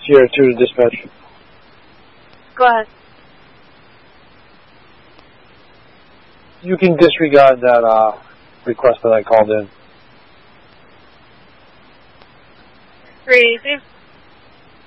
Sierra 2 to dispatch. Go ahead. You can disregard that request that I called in. 383.